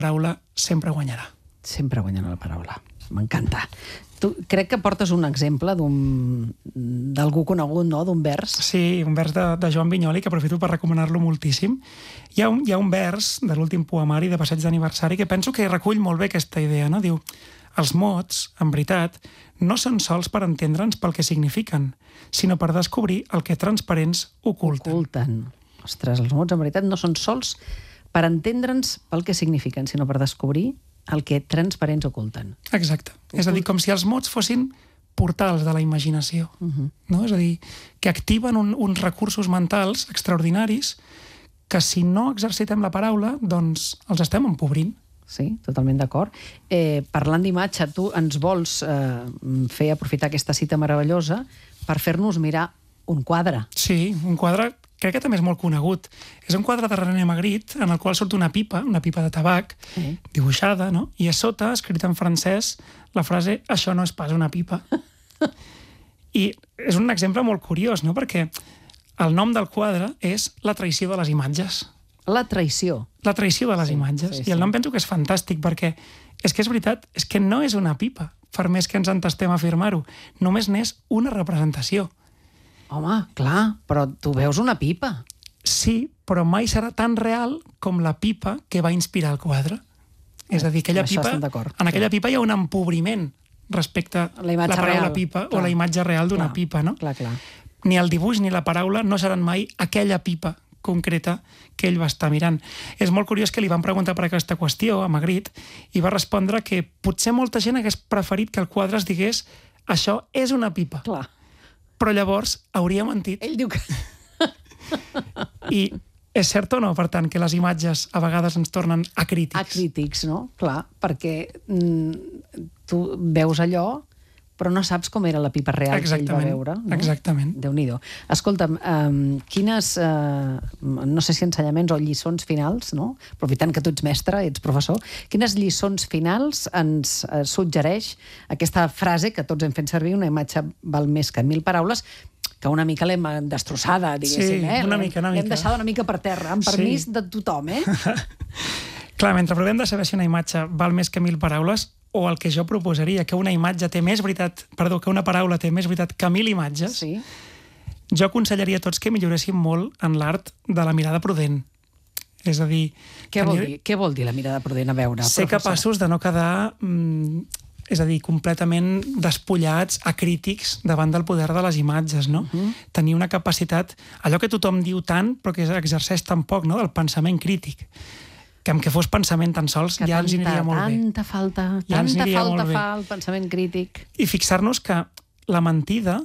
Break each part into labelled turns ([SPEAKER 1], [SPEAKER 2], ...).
[SPEAKER 1] paraula sempre guanyarà.
[SPEAKER 2] Sempre guanyarà la paraula. M'encanta. Tu crec que portes un exemple d'algú conegut, no?, d'un vers.
[SPEAKER 1] Sí, un vers de Joan Vinyoli, que aprofito per recomanar-lo moltíssim. Hi ha un vers de l'últim poemari de Passeig d'Aniversari que penso que recull molt bé aquesta idea, no? Diu: els mots, en veritat, no són sols per entendre'ns pel que signifiquen, sinó per descobrir el que transparents oculten.
[SPEAKER 2] Ostres, els mots, en veritat, no són sols per entendre'ns pel que signifiquen, sinó per descobrir el que transparents oculten.
[SPEAKER 1] Exacte. És a dir, com si els mots fossin portals de la imaginació. No? És a dir, que activen uns recursos mentals extraordinaris que si no exercitem la paraula, doncs els estem empobrint.
[SPEAKER 2] Sí, totalment d'acord. Parlant d'imatge, tu ens vols fer aprofitar aquesta cita meravellosa per fer-nos mirar un quadre.
[SPEAKER 1] Sí, un quadre crec que també és molt conegut. És un quadre de René Magritte en el qual surt una pipa de tabac, dibuixada, no? I a sota, escrita en francès, la frase «això no és pas una pipa». I és un exemple molt curiós, no? Perquè el nom del quadre és La traïció de les imatges.
[SPEAKER 2] La traïció.
[SPEAKER 1] La traïció de les imatges. I el nom penso que és fantàstic perquè és que és veritat, és que no és una pipa, per més que ens entestem a afirmar-ho. Només n'és una representació.
[SPEAKER 2] Home, clar, però tu veus una pipa.
[SPEAKER 1] Sí, però mai serà tan real com la pipa que va inspirar el quadre. És a dir, en aquella pipa hi ha un empobriment respecte a la paraula pipa o la imatge real d'una pipa, no?
[SPEAKER 2] Clar.
[SPEAKER 1] Ni el dibuix ni la paraula no seran mai aquella pipa concreta que ell va estar mirant. És molt curiós que li van preguntar per aquesta qüestió a Magritte i va respondre que potser molta gent hagués preferit que el quadre es digués «això és una pipa».
[SPEAKER 2] Clar.
[SPEAKER 1] Però llavors hauria mentit.
[SPEAKER 2] Ell diu que...
[SPEAKER 1] I és cert o no, per tant, que les imatges a vegades ens tornen acrítics?
[SPEAKER 2] Acrítics, no? Clar, perquè tu veus allò, però no saps com era la pipa real que ell va veure. No?
[SPEAKER 1] Exactament.
[SPEAKER 2] Déu-n'hi-do. Escolta'm, quines, no sé si ensenyaments o lliçons finals, no? Aprofitant que tu ets mestre, ets professor, quines lliçons finals ens suggereix aquesta frase que tots hem fet servir, una imatge val més que 1000 paraules, que una mica l'hem destrossada, diguéssim.
[SPEAKER 1] Sí, una mica.
[SPEAKER 2] L'hem deixada una mica per terra, amb permís de tothom,
[SPEAKER 1] Clar, mentre provem de saber si una imatge val més que 1000 paraules, o el que jo proposaria, que una paraula té més veritat que 1000 imatges, jo aconsellaria a tots que milloréssim molt en l'art de la mirada prudent. És a dir...
[SPEAKER 2] Què vol dir la mirada prudent? A veure,
[SPEAKER 1] ser capaços de no quedar... és a dir, completament despullats, acrítics davant del poder de les imatges, no? Tenir una capacitat, allò que tothom diu tant, però que exerceix tan poc, no?, del pensament crític. Que amb que fos pensament tan sols ja ens aniria molt bé.
[SPEAKER 2] Tanta falta fa el pensament crític.
[SPEAKER 1] I fixar-nos que la mentida,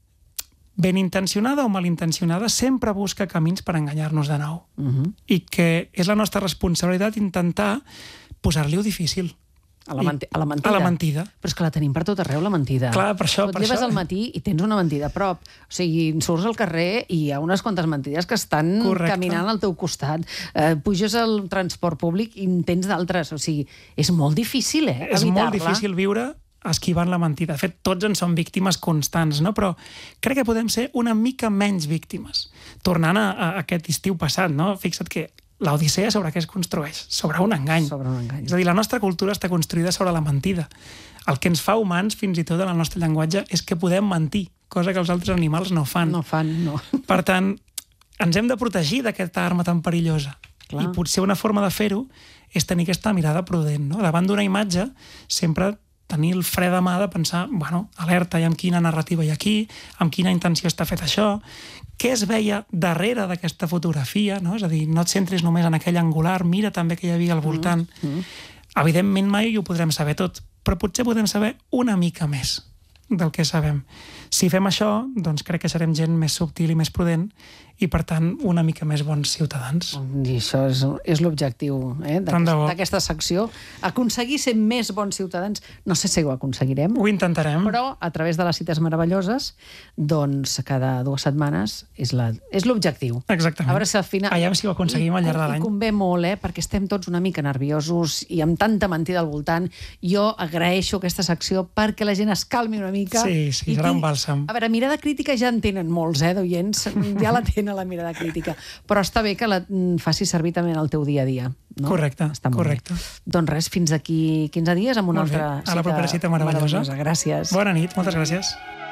[SPEAKER 1] ben intencionada o malintencionada, sempre busca camins per enganyar-nos de nou. I que és la nostra responsabilitat intentar posar-li-ho difícil.
[SPEAKER 2] A la mentida.
[SPEAKER 1] A la mentida.
[SPEAKER 2] Però és que la tenim per tot arreu, la mentida.
[SPEAKER 1] Clar, per això.
[SPEAKER 2] Tu et lleves al matí i tens una mentida a prop. O sigui, surts al carrer i hi ha unes quantes mentides que estan caminant al teu costat. Puges al transport públic i en tens d'altres. O sigui, és molt difícil, evitar-la.
[SPEAKER 1] És molt difícil viure esquivant la mentida. De fet, tots en som víctimes constants, no? Però crec que podem ser una mica menys víctimes. Tornant a aquest estiu passat, no? Fixa't que l'Odissea sobre què es construeix? Sobre un engany. És a dir, la nostra cultura està construïda sobre la mentida. El que ens fa humans, fins i tot en el nostre llenguatge, és que podem mentir, cosa que els altres animals no fan.
[SPEAKER 2] No fan.
[SPEAKER 1] Per tant, ens hem de protegir d'aquesta arma tan perillosa. I potser una forma de fer-ho és tenir aquesta mirada prudent, no? Davant d'una imatge, sempre tenir el fre de mà de pensar, alerta, i amb quina narrativa hi ha aquí, amb quina intenció està fet això, què es veia darrere d'aquesta fotografia, no? És a dir, no et centris només en aquell angular, mira també què hi havia al voltant. Evidentment mai ho podrem saber tot, però potser podem saber una mica més del que sabem. Si fem això, doncs crec que serem gent més subtil i més prudent i, per tant, una mica més bons ciutadans.
[SPEAKER 2] I això és l'objectiu d'aquesta secció. Aconseguir ser més bons ciutadans, no sé si ho aconseguirem.
[SPEAKER 1] Ho intentarem.
[SPEAKER 2] Però, a través de les cites meravelloses, doncs, cada 2 setmanes és l'objectiu.
[SPEAKER 1] Exactament.
[SPEAKER 2] A veure si al final...
[SPEAKER 1] Aviam si ho aconseguim al llarg de l'any.
[SPEAKER 2] I convé molt, perquè estem tots una mica nerviosos i amb tanta mentida al voltant. Jo agraeixo aquesta secció perquè la gent es calmi una mica.
[SPEAKER 1] Sí, serà un bàlsam.
[SPEAKER 2] A veure, mirada crítica ja en tenen molts, d'oients. Ja la tenen a la mirada crítica. Però està bé que la facis servir també en el teu dia a dia. No?
[SPEAKER 1] Correcte, correcte.
[SPEAKER 2] Doncs res, fins aquí 15 dies amb una altra
[SPEAKER 1] cita. A la propera cita meravellosa.
[SPEAKER 2] Gràcies.
[SPEAKER 1] Bona nit, moltes gràcies.